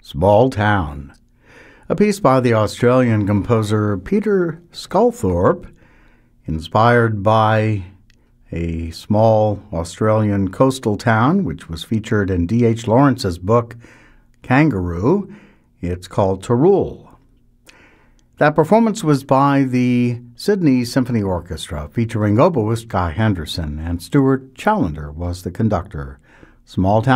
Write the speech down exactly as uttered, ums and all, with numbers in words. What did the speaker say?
Small Town, a piece by the Australian composer Peter Sculthorpe, inspired by a small Australian coastal town, which was featured in D H Lawrence's book, Kangaroo. It's called Tarul. That performance was by the Sydney Symphony Orchestra, featuring oboist Guy Henderson, and Stuart Challender was the conductor. Small Town